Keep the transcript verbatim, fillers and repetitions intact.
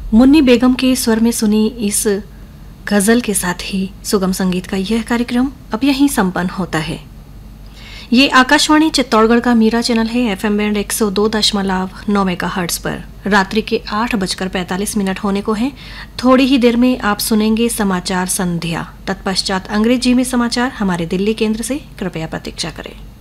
मुन्नी बेगम के स्वर में सुनी इस गजल के साथ ही सुगम संगीत का यह कार्यक्रम अब यहीं संपन्न होता है। ये आकाशवाणी चित्तौड़गढ़ का मीरा चैनल है। एफएम बैंड एक सौ दो दशमलव नौ मेगाहर्ट्ज पर रात्रि के आठ बजकर पैंतालीस मिनट होने को हैं। थोड़ी ही देर में आप सुनेंगे समाचार संध्या, तत्पश्चात अंग्रेजी में समाचार हमारे दिल्ली केंद्र से। कृपया प्रतीक्षा करें।